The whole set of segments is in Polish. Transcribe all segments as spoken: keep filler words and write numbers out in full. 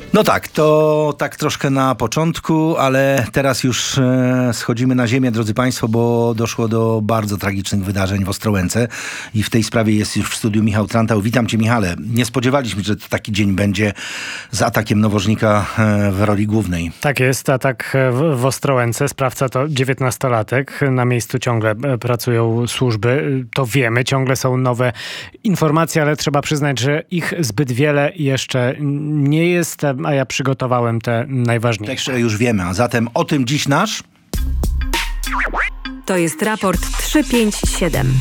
No tak, to tak troszkę na początku, ale teraz już e, schodzimy na ziemię, drodzy Państwo, bo doszło do bardzo tragicznych wydarzeń w Ostrołęce i w tej sprawie jest już w studiu Michał Trantał. Witam Cię, Michale. Nie spodziewaliśmy się, że to taki dzień będzie z atakiem nawożnika e, w roli głównej. Tak jest, atak w, w Ostrołęce. Sprawca to dziewiętnastolatek. Na miejscu ciągle pracują służby. To wiemy, ciągle są nowe informacje, ale trzeba przyznać, że ich zbyt wiele jeszcze nie jest, a ja przygotowałem te najważniejsze. Także już wiemy, a zatem o tym dziś nasz... To jest raport trzysta pięćdziesiąt siedem.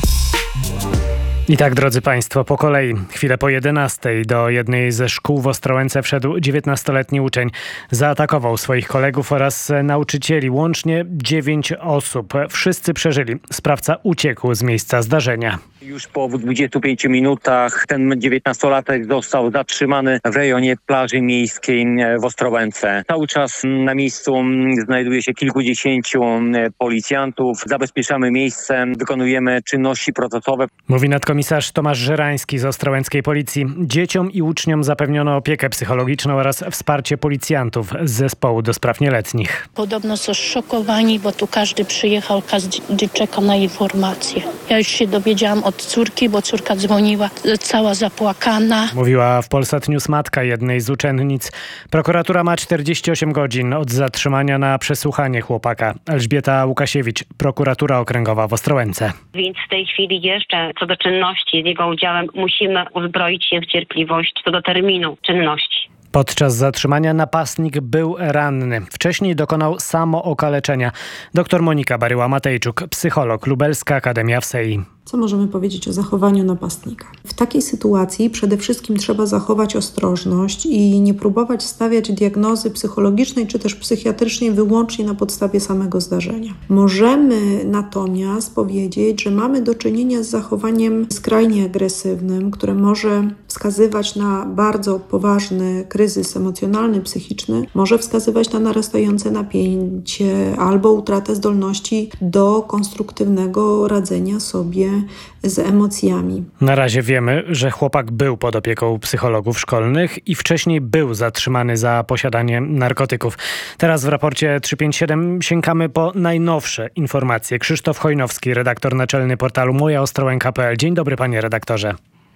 I tak, drodzy Państwo, po kolei. Chwilę po jedenastej do jednej ze szkół w Ostrołęce wszedł dziewiętnastoletni uczeń. Zaatakował swoich kolegów oraz nauczycieli. Łącznie dziewięć osób. Wszyscy przeżyli. Sprawca uciekł z miejsca zdarzenia. Już po dwudziestu pięciu minutach ten dziewiętnastolatek został zatrzymany w rejonie plaży miejskiej w Ostrołęce. Cały czas na miejscu znajduje się kilkudziesięciu policjantów. Zabezpieczamy miejsce, wykonujemy czynności procesowe. Mówi nadkomisarz Tomasz Żerański z ostrołęckiej policji. Dzieciom i uczniom zapewniono opiekę psychologiczną oraz wsparcie policjantów z zespołu do spraw nieletnich. Podobno są szokowani, bo tu każdy przyjechał, każdy czeka na informacje. Ja już się dowiedziałam od córki, bo córka dzwoniła cała zapłakana. Mówiła w Polsat News matka jednej z uczennic. Prokuratura ma czterdzieści osiem godzin od zatrzymania na przesłuchanie chłopaka. Elżbieta Łukasiewicz, prokuratura okręgowa w Ostrołęce. Więc w tej chwili jeszcze co do czynności z jego udziałem musimy uzbroić się w cierpliwość co do terminu czynności. Podczas zatrzymania napastnik był ranny. Wcześniej dokonał samookaleczenia. Doktor Monika Baryła-Matejczuk, psycholog, Lubelska Akademia W S E I. Co możemy powiedzieć o zachowaniu napastnika? W takiej sytuacji przede wszystkim trzeba zachować ostrożność i nie próbować stawiać diagnozy psychologicznej czy też psychiatrycznej wyłącznie na podstawie samego zdarzenia. Możemy natomiast powiedzieć, że mamy do czynienia z zachowaniem skrajnie agresywnym, które może wskazywać na bardzo poważny kryzys emocjonalny, psychiczny, może wskazywać na narastające napięcie albo utratę zdolności do konstruktywnego radzenia sobie z emocjami. Na razie wiemy, że chłopak był pod opieką psychologów szkolnych i wcześniej był zatrzymany za posiadanie narkotyków. Teraz w raporcie trzysta pięćdziesiąt siedem sięgamy po najnowsze informacje. Krzysztof Chojnowski, redaktor naczelny portalu moja ostrołęka kropka p l. Dzień dobry, panie redaktorze.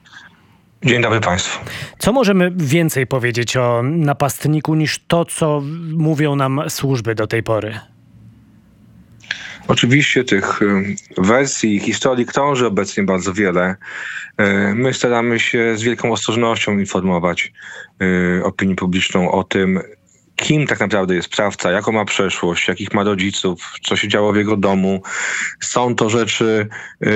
Dzień dobry Państwu. Co możemy więcej powiedzieć o napastniku niż to, co mówią nam służby do tej pory? Oczywiście tych wersji i historii krąży obecnie bardzo wiele. My staramy się z wielką ostrożnością informować opinię publiczną o tym, kim tak naprawdę jest sprawca, jaką ma przeszłość, jakich ma rodziców, co się działo w jego domu. Są to rzeczy,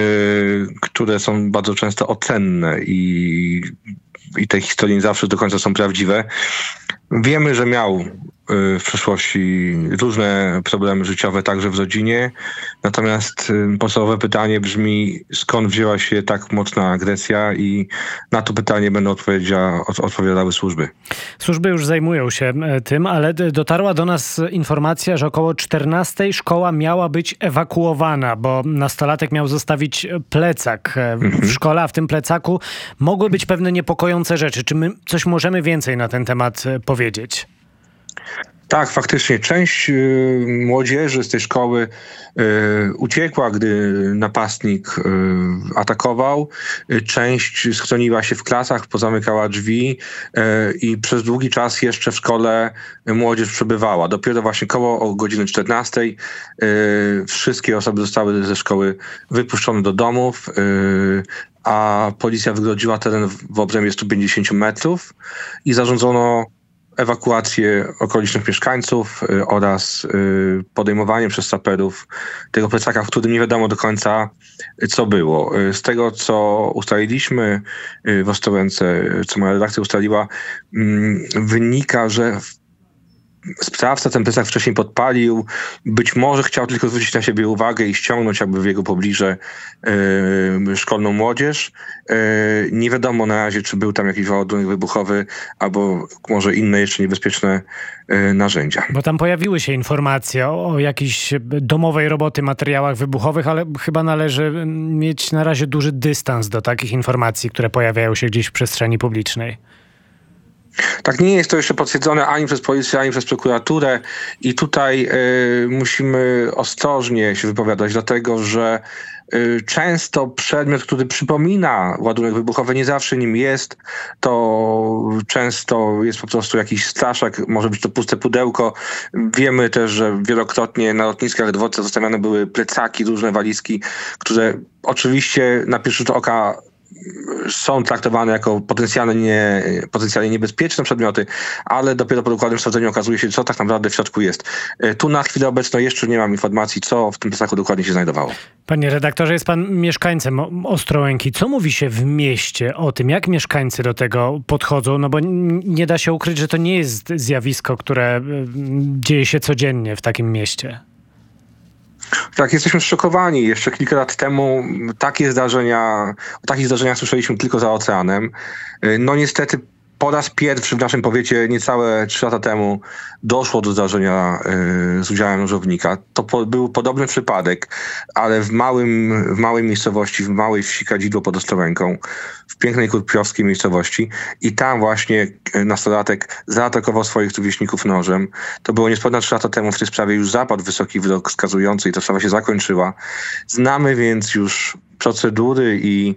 które są bardzo często ocenne i, i te historie nie zawsze do końca są prawdziwe. Wiemy, że miał w przeszłości różne problemy życiowe, także w rodzinie. Natomiast podstawowe pytanie brzmi, skąd wzięła się tak mocna agresja, i na to pytanie będą odpowiadały służby. Służby już zajmują się tym, ale dotarła do nas informacja, że około czternastej szkoła miała być ewakuowana, bo nastolatek miał zostawić plecak Mhm. w szkole, a w tym plecaku mogły być pewne niepokojące rzeczy. Czy my coś możemy więcej na ten temat powiedzieć? Tak, faktycznie część y, młodzieży z tej szkoły y, uciekła, gdy napastnik y, atakował. Y, część schroniła się w klasach, pozamykała drzwi y, i przez długi czas jeszcze w szkole młodzież przebywała. Dopiero właśnie koło o godziny czternastej y, wszystkie osoby zostały ze szkoły wypuszczone do domów, y, a policja wygrodziła teren w obrębie stu pięćdziesięciu metrów i zarządzono ewakuację okolicznych mieszkańców y, oraz y, podejmowanie przez saperów tego plecaka, w którym nie wiadomo do końca, y, co było. Y, z tego, co ustaliliśmy y, w Ostrołęce, co moja redakcja ustaliła, y, wynika, że w sprawca ten plecak wcześniej podpalił, być może chciał tylko zwrócić na siebie uwagę i ściągnąć jakby w jego pobliże yy, szkolną młodzież. Yy, nie wiadomo na razie, czy był tam jakiś ładunek wybuchowy, albo może inne jeszcze niebezpieczne yy, narzędzia. Bo tam pojawiły się informacje o, o jakiejś domowej roboty, materiałach wybuchowych, ale chyba należy mieć na razie duży dystans do takich informacji, które pojawiają się gdzieś w przestrzeni publicznej. Tak, nie jest to jeszcze potwierdzone ani przez policję, ani przez prokuraturę i tutaj y, musimy ostrożnie się wypowiadać, dlatego że y, często przedmiot, który przypomina ładunek wybuchowy, nie zawsze nim jest. To często jest po prostu jakiś straszak, może być to puste pudełko. Wiemy też, że wielokrotnie na lotniskach, dworcach zostawiane były plecaki, różne walizki, które oczywiście na pierwszy rzut oka są traktowane jako potencjalnie, nie, potencjalnie niebezpieczne przedmioty, ale dopiero po dokładnym sprawdzeniu okazuje się, co tak naprawdę w środku jest. Tu na chwilę obecną jeszcze nie mam informacji, co w tym plecaku dokładnie się znajdowało. Panie redaktorze, jest pan mieszkańcem Ostrołęki. Co mówi się w mieście o tym? Jak mieszkańcy do tego podchodzą? No bo nie da się ukryć, że to nie jest zjawisko, które dzieje się codziennie w takim mieście. Tak, jesteśmy zszokowani. Jeszcze kilka lat temu takie zdarzenia, o takich zdarzeniach słyszeliśmy tylko za oceanem. No niestety po raz pierwszy w naszym powiecie niecałe trzy lata temu doszło do zdarzenia y, z udziałem nożownika. To po, był podobny przypadek, ale w, małym, w małej miejscowości, w małej wsi Kadzidło pod Ostrołęką, w pięknej kurpiowskiej miejscowości i tam właśnie nastolatek zaatakował swoich rówieśników nożem. To było niespełna trzy lata temu, w tej sprawie już zapadł wysoki wyrok skazujący i ta sprawa się zakończyła. Znamy więc już procedury i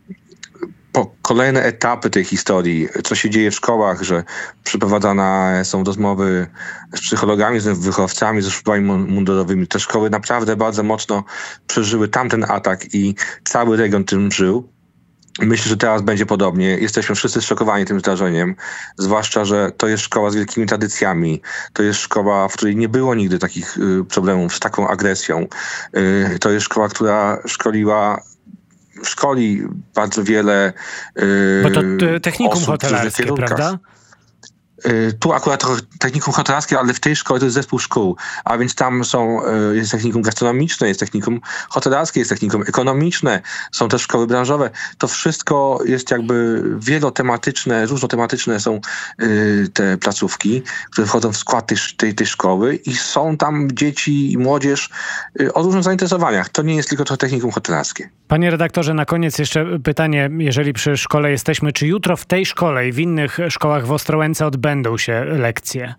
po kolejne etapy tej historii, co się dzieje w szkołach, że przeprowadzane są rozmowy z psychologami, z wychowawcami, ze szkołami mundurowymi. Te szkoły naprawdę bardzo mocno przeżyły tamten atak i cały region tym żył. Myślę, że teraz będzie podobnie. Jesteśmy wszyscy zszokowani tym zdarzeniem, zwłaszcza, że to jest szkoła z wielkimi tradycjami. To jest szkoła, w której nie było nigdy takich y, problemów z taką agresją. Y, to jest szkoła, która szkoliła szkoli bardzo wiele yy, Bo to technikum osób, hotelarskie, prawda? Yy, tu akurat technikum hotelarskie, ale w tej szkole to jest zespół szkół, a więc tam są, yy, jest technikum gastronomiczne, jest technikum hotelarskie, jest technikum ekonomiczne, są też szkoły branżowe. To wszystko jest jakby wielotematyczne, różnotematyczne są yy, te placówki, które wchodzą w skład tej, tej, tej szkoły i są tam dzieci i młodzież yy, o różnych zainteresowaniach. To nie jest tylko to technikum hotelarskie. Panie redaktorze, na koniec jeszcze pytanie, jeżeli przy szkole jesteśmy, czy jutro w tej szkole i w innych szkołach w Ostrołęce odbędą się lekcje?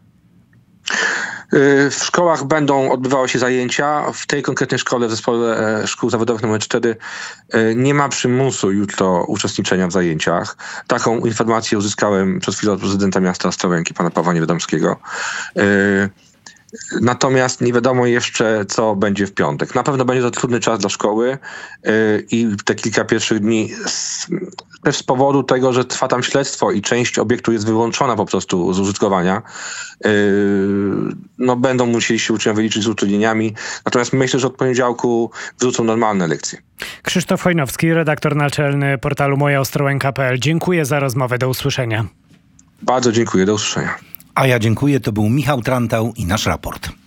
W szkołach będą odbywały się zajęcia. W tej konkretnej szkole, w zespole szkół zawodowych numer cztery, nie ma przymusu jutro uczestniczenia w zajęciach. Taką informację uzyskałem przed chwilą od prezydenta miasta Ostrołęki, pana Pawła Niewiadomskiego. Natomiast nie wiadomo jeszcze, co będzie w piątek. Na pewno będzie to trudny czas dla szkoły yy, i te kilka pierwszych dni z, też z powodu tego, że trwa tam śledztwo i część obiektu jest wyłączona po prostu z użytkowania. Yy, no będą musieli się uczniowie liczyć z utrudnieniami. Natomiast myślę, że od poniedziałku wrócą normalne lekcje. Krzysztof Chojnowski, redaktor naczelny portalu moja ostrołęka kropka p l. Dziękuję za rozmowę. Do usłyszenia. Bardzo dziękuję. Do usłyszenia. A ja dziękuję. To był Michał Trantał i nasz raport.